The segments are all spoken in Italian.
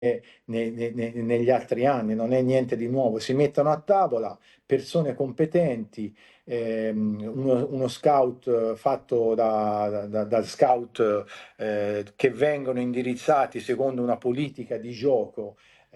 negli altri anni, non è niente di nuovo. Si mettono a tavola persone competenti, uno scout fatto da scout che vengono indirizzati secondo una politica di gioco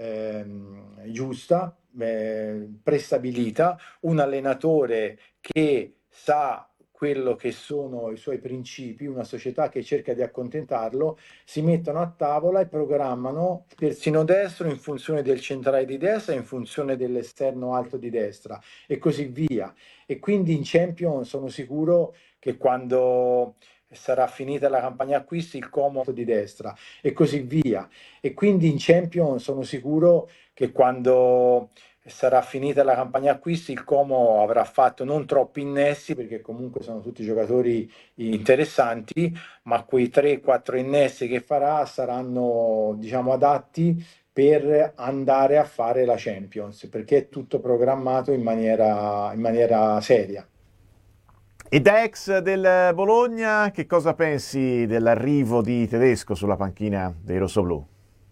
giusta, prestabilita, un allenatore che sa quello che sono i suoi principi, una società che cerca di accontentarlo, si mettono a tavola e programmano terzino destro in funzione del centrale di destra, in funzione dell'esterno alto di destra e così via. E quindi in Champions sono sicuro che quando sarà finita la campagna acquisti il Como di destra e così via. E quindi in Champions sono sicuro che quando sarà finita la campagna acquisti il Como avrà fatto non troppi innesti perché comunque sono tutti giocatori interessanti, ma quei 3-4 innesti che farà saranno, diciamo, adatti per andare a fare la Champions, perché è tutto programmato in maniera seria. E da ex del Bologna, che cosa pensi dell'arrivo di Tedesco sulla panchina dei rossoblù?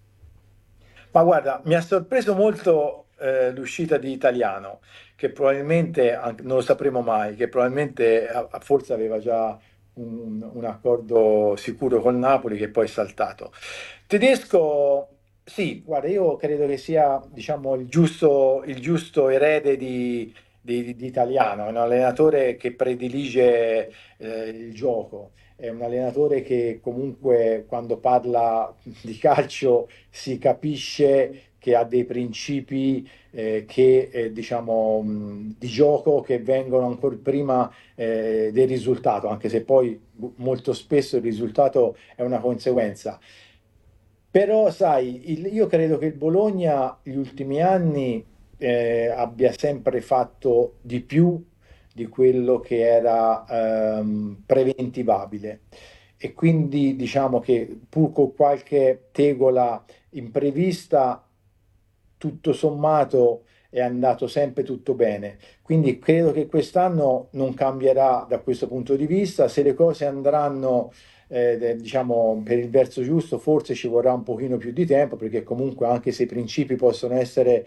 Ma guarda, mi ha sorpreso molto l'uscita di Italiano, che probabilmente, non lo sapremo mai, che probabilmente forse aveva già un accordo sicuro con Napoli che poi è saltato. Tedesco, sì, guarda, io credo che sia, diciamo, il giusto erede di Italiano, è un allenatore che predilige il gioco, è un allenatore che comunque quando parla di calcio si capisce che ha dei principi diciamo, di gioco che vengono ancora prima del risultato, anche se poi molto spesso il risultato è una conseguenza. Però, sai, io credo che il Bologna gli ultimi anni abbia sempre fatto di più di quello che era preventivabile. E quindi diciamo che pur con qualche tegola imprevista, tutto sommato è andato sempre tutto bene. Quindi credo che quest'anno non cambierà da questo punto di vista. Se le cose andranno, diciamo, per il verso giusto, forse ci vorrà un pochino più di tempo, perché comunque anche se i principi possono essere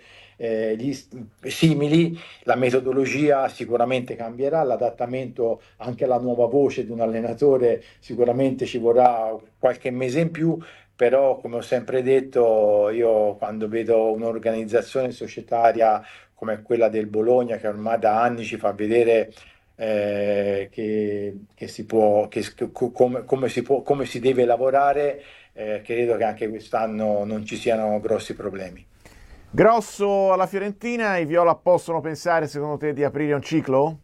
simili, la metodologia sicuramente cambierà, l'adattamento anche alla nuova voce di un allenatore sicuramente ci vorrà qualche mese in più, però come ho sempre detto, io quando vedo un'organizzazione societaria come quella del Bologna, che ormai da anni ci fa vedere che si può, come si può, come si deve lavorare, credo che anche quest'anno non ci siano grossi problemi. Grosso alla Fiorentina, i Viola possono pensare secondo te di aprire un ciclo?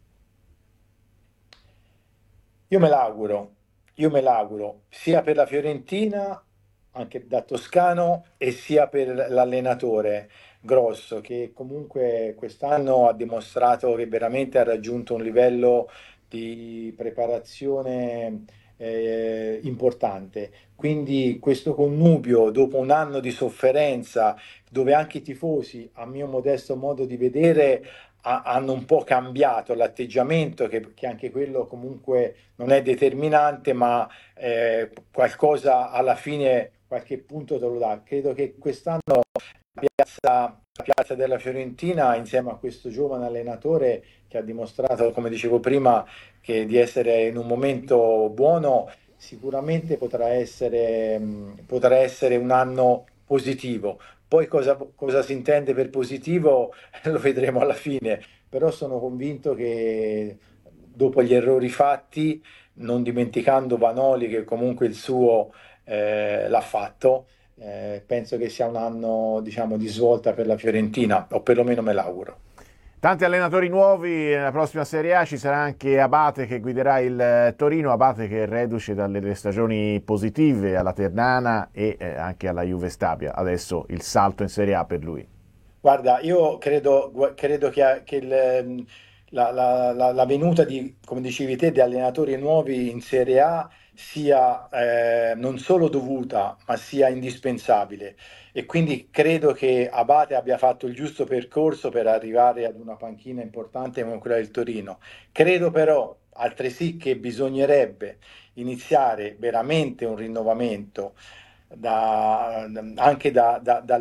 Io me l'auguro, io me l'auguro, sia per la Fiorentina, anche da toscano, e sia per l'allenatore Grosso, che comunque quest'anno ha dimostrato che veramente ha raggiunto un livello di preparazione importante. Quindi questo connubio, dopo un anno di sofferenza, dove anche i tifosi, a mio modesto modo di vedere, hanno un po' cambiato l'atteggiamento, che anche quello comunque non è determinante, ma qualcosa alla fine, qualche punto te lo dà. Credo che quest'anno la piazza della Fiorentina, insieme a questo giovane allenatore che ha dimostrato, come dicevo prima, che di essere in un momento buono, sicuramente potrà essere un anno positivo. Poi cosa si intende per positivo lo vedremo alla fine, però sono convinto che dopo gli errori fatti, non dimenticando Vanoli che comunque il suo l'ha fatto, penso che sia un anno, diciamo, di svolta per la Fiorentina, o perlomeno me l'auguro. Tanti allenatori nuovi, nella prossima Serie A ci sarà anche Abate che guiderà il Torino, Abate che è reduce dalle due stagioni positive alla Ternana e anche alla Juve Stabia, adesso il salto in Serie A per lui. Guarda, io credo che la venuta di, come dicevi te, di allenatori nuovi in Serie A sia non solo dovuta, ma sia indispensabile. E quindi credo che Abate abbia fatto il giusto percorso per arrivare ad una panchina importante come quella del Torino. Credo però altresì che bisognerebbe iniziare veramente un rinnovamento anche da